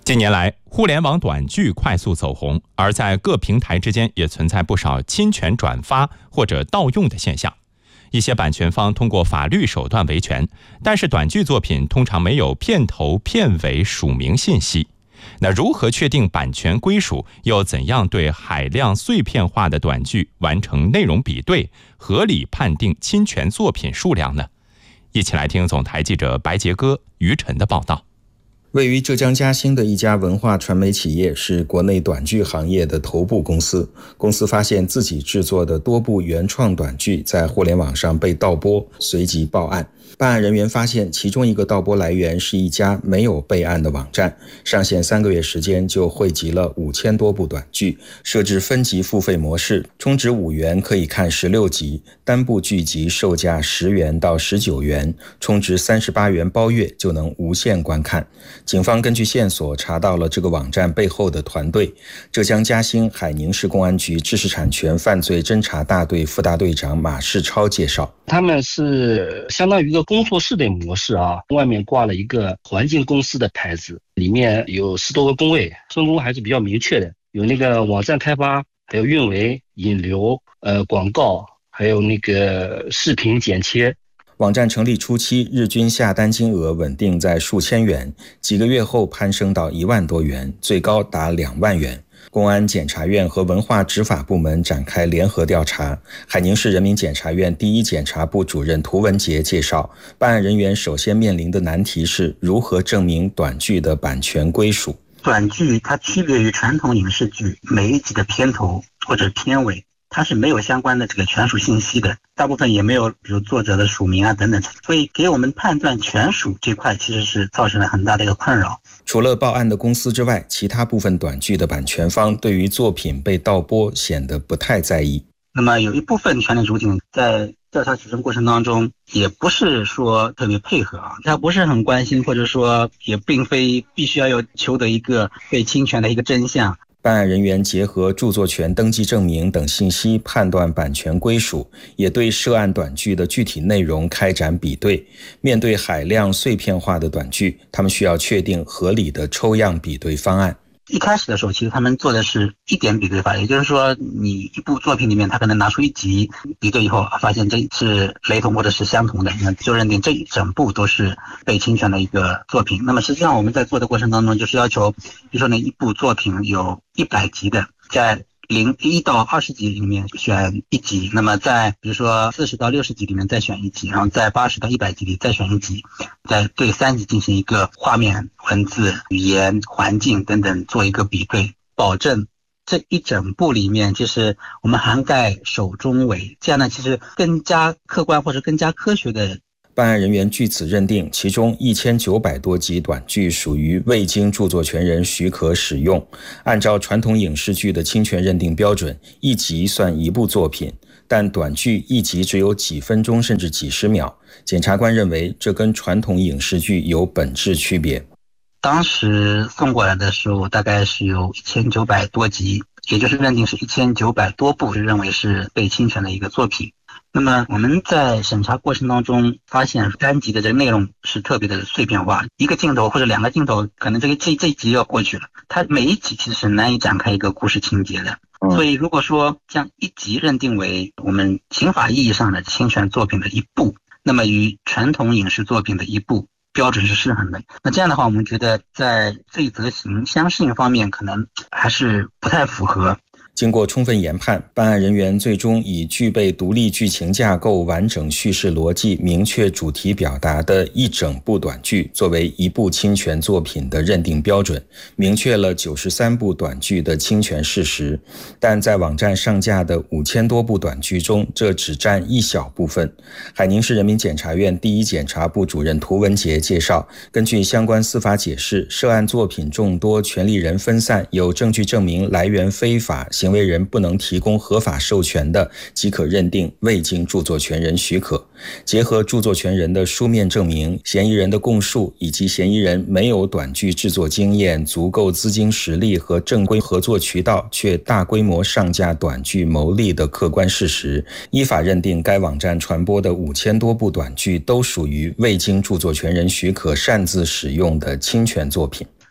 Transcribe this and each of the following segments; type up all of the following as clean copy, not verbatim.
近年来，互联网短剧快速走红，而在各平台之间也存在不少侵权转发或者盗用的现象。一些版权方通过法律手段维权，但是短剧作品通常没有片头片尾署名信息。那如何确定版权归属？又怎样对海量碎片化的短剧完成内容比对，合理判定侵权作品数量呢？一起来听总台记者白杰哥、于晨的报道。 位于浙江嘉兴的一家文化传媒企业是国内短剧行业的头部公司。公司发现自己制作的多部原创短剧在互联网上被盗播，随即报案。办案人员发现其中一个盗播来源是一家没有备案的网站，上线3个月时间就汇集了5000多部短剧，设置分级付费模式，充值5元可以看16集，单部剧集售价10元到19元，充值38元包月就能无限观看。警方根据线索查到了这个网站背后的团队，浙江嘉兴海宁市公安局知识产权犯罪侦查大队副大队长马世超介绍， 他们是相当于一个工作室的模式啊，外面挂了一个环境公司的牌子，里面有10多个工位，分工还是比较明确的，有那个网站开发，还有运维、引流、广告，还有那个视频剪切。 网站成立初期，日均下单金额稳定在数千元，几个月后攀升到1万多元，最高达2万元。公安检察院和文化执法部门展开联合调查。海宁市人民检察院第一检察部主任涂文杰介绍，办案人员首先面临的难题是如何证明短剧的版权归属。 短剧它区别于传统影视剧，每一集的片头或者片尾它是没有相关的这个权属信息的，大部分也没有比如作者的署名啊等等，所以给我们判断权属这块其实是造成了很大的一个困扰。 除了报案的公司之外，其他部分短剧的版权方对于作品被盗播显得不太在意。 那么有一部分权利主体在调查取证过程当中也不是说特别配合啊，他不是很关心，或者说也并非必须要求得一个被侵权的一个真相。 办案人员结合著作权登记证明等信息判断版权归属，也对涉案短剧的具体内容开展比对。面对海量碎片化的短剧，他们需要确定合理的抽样比对方案。 一开始的时候，其实他们做的是1点比对法，也就是说你一部作品里面他可能拿出1集比对以后，发现这是雷同或者是相同的，那就认定这一整部都是被侵权的一个作品。那么实际上我们在做的过程当中，就是要求比如说那一部作品有100集的，在1到20集里面选1集，那么在比如说40到60集里面再选1集，然后在80到100集里再选1集，再对3集进行一个画面、文字、语言、环境等等做一个比对，保证这一整部里面就是我们涵盖首中尾，这样呢其实更加客观或者更加科学的。 办案人员据此认定，其中1900多集短剧属于未经著作权人许可使用。按照传统影视剧的侵权认定标准，1集算1部作品，但短剧1集只有几分钟甚至几十秒。检察官认为，这跟传统影视剧有本质区别。 当时送过来的时候，大概是有1900多集，也就是认定是1900多部，是认为是被侵权的一个作品。那么我们在审查过程当中发现，单集的这个内容是特别的碎片化，一个镜头或者2个镜头，可能这一集要过去了，它每一集其实是难以展开一个故事情节的。所以如果说将1集认定为我们刑法意义上的侵权作品的1部，那么与传统影视作品的1部标准是失衡的。那这样的话，我们觉得在罪责刑相适应方面可能还是不太符合。 经过充分研判，办案人员最终以具备独立剧情架构、完整叙事逻辑、明确主题表达的一整部短剧作为1部侵权作品的认定标准，明确了93部短剧的侵权事实。但在网站上架的5000多部短剧中，这只占一小部分。海宁市人民检察院第一检察部主任涂文杰介绍，根据相关司法解释，涉案作品众多，权利人分散，有证据证明来源非法，行为人不能提供合法授权的，即可认定未经著作权人许可。结合著作权人的书面证明、嫌疑人的供述以及嫌疑人没有短剧制作经验、足够资金实力和正规合作渠道，却大规模上架短剧牟利的客观事实，依法认定该网站传播的5000多部短剧都属于未经著作权人许可擅自使用的侵权作品。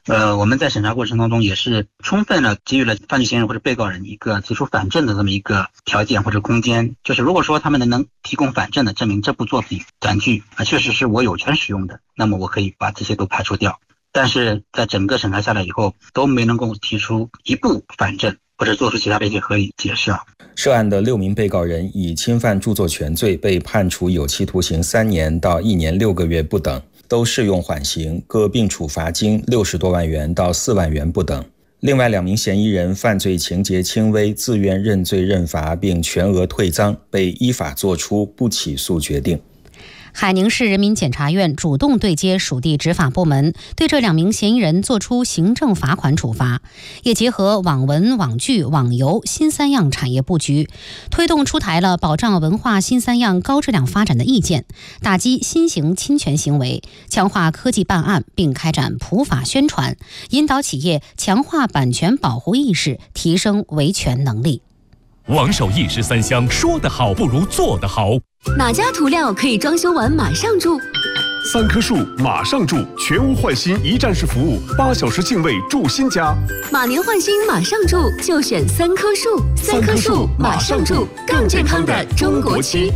我们在审查过程当中也是充分的给予了犯罪嫌疑人或者被告人一个提出反证的这么一个条件或者空间，就是如果说他们能提供反证的证明这部作品短剧确实是我有权使用的，那么我可以把这些都排除掉。但是在整个审查下来以后，都没能够提出一部反证或者做出其他的一些合理解释。 涉案的6名被告人以侵犯著作权罪被判处有期徒刑3年到1年6个月不等，都适用缓刑，各并处罚金60多万元到4万元不等。另外2名嫌疑人犯罪情节轻微，自愿认罪认罚并全额退赃，被依法作出不起诉决定。 海宁市人民检察院主动对接属地执法部门，对这2名嫌疑人作出行政罚款处罚，也结合网文、网剧、网游新3样产业布局，推动出台了保障文化新3样高质量发展的意见，打击新型侵权行为，强化科技办案，并开展普法宣传，引导企业强化版权保护意识，提升维权能力。 王守义是3香，说得好不如做得好。 哪家涂料可以装修完马上住 ？3棵树马上住，全屋换新一站式服务，8小时净位住新家。 马年换新马上住，就选3棵树。3棵树马上住，更健康的中国区。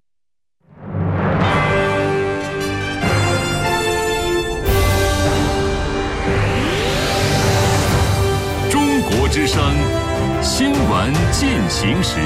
中国之声新闻进行时。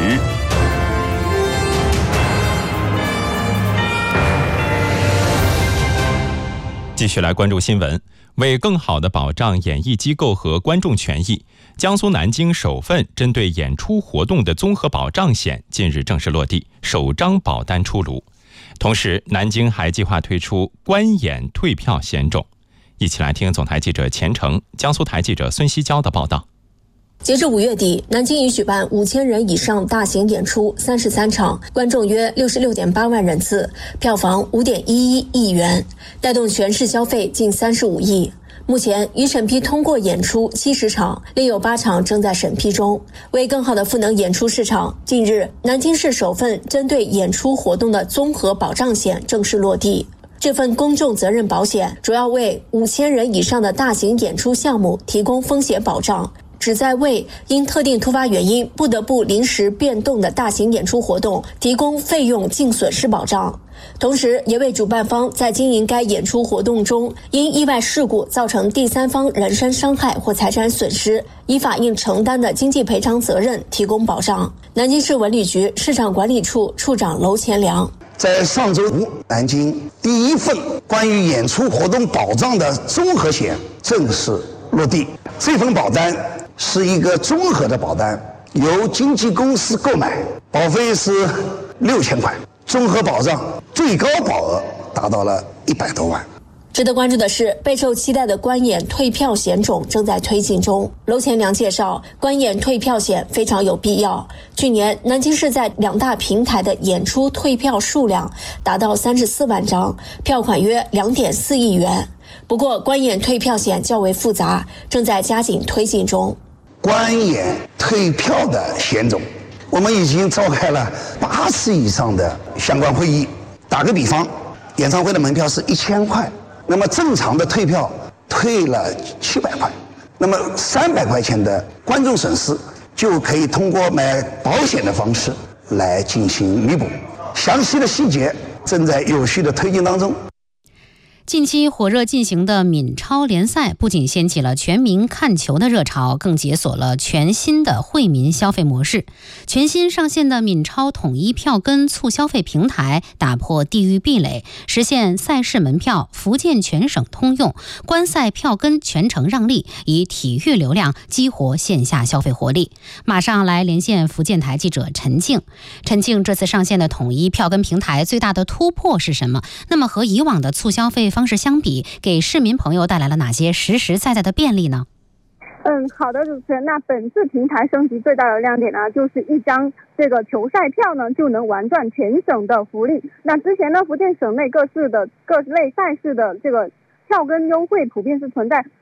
继续来关注新闻。为更好地保障演艺机构和观众权益，江苏南京首份针对演出活动的综合保障险近日正式落地，首张保单出炉。同时，南京还计划推出观演退票险种。一起来听总台记者钱成、江苏台记者孙希娇的报道。 截至5月底，南京已举办5000人以上大型演出33场，观众约66.8万人次，票房5.11亿元，带动全市消费近35亿。目前已审批通过演出70场，另有8场正在审批中。为更好地赋能演出市场，近日南京市首份针对演出活动的综合保障险正式落地。这份公众责任保险主要为5000人以上的大型演出项目提供风险保障，旨在为因特定突发原因不得不临时变动的大型演出活动提供费用净损失保障，同时也为主办方在经营该演出活动中因意外事故造成第三方人身伤害或财产损失，依法应承担的经济赔偿责任提供保障。南京市文旅局市场管理处处长娄前良。 在上周五，南京第一份关于演出活动保障的综合险正式落地。这份保单是一个综合的保单，由经纪公司购买，保费是6000块，综合保障最高保额达到了100多万。 值得关注的是，备受期待的观演退票险种正在推进中。娄前良介绍，观演退票险非常有必要。去年，南京市在2大平台的演出退票数量达到34万张，票款约2.4亿元。不过，观演退票险较为复杂，正在加紧推进中。 观演退票的险种，我们已经召开了8次以上的相关会议。打个比方，演唱会的门票是1000块。那么正常的退票退了700块，那么300块钱的观众损失就可以通过买保险的方式来进行弥补。详细的细节正在有序的推进当中。 近期火热进行的闽超联赛不仅掀起了全民看球的热潮，更解锁了全新的惠民消费模式。全新上线的闽超统一票根促消费平台打破地域壁垒，实现赛事门票福建全省通用，观赛票根全程让利，以体育流量激活线下消费活力。马上来连线福建台记者陈静。陈静，这次上线的统一票根平台最大的突破是什么？那么和以往的促消费方式相比，给市民朋友带来了哪些实实在在的便利呢？ 好的，主持人。那本次平台升级最大的亮点呢，就是一张这个球赛票呢就能玩转全省的福利。那之前呢，福建省内各类赛事的这个票根优惠普遍是存在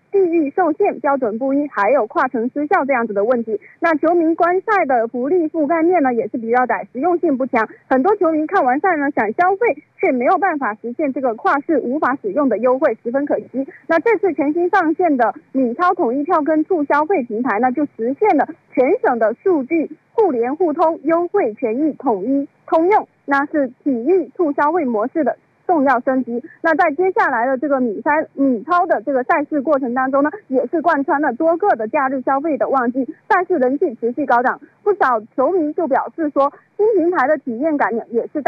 地域受限、标准不一，还有跨城失效这样子的问题。那球迷观赛的福利覆盖面呢也是比较窄，实用性不强。很多球迷看完赛呢想消费，却没有办法实现这个跨市无法使用的优惠，十分可惜。那这次全新上线的闽超统一票跟促消费平台呢，就实现了全省的数据互联互通，优惠权益统一通用，那是体育促消费模式的重要升级。那在接下来的这个闽超的这个赛事过程当中呢，也是贯穿了多个的假日消费的旺季，赛事人气持续高涨。不少球迷就表示说，新平台的体验感也是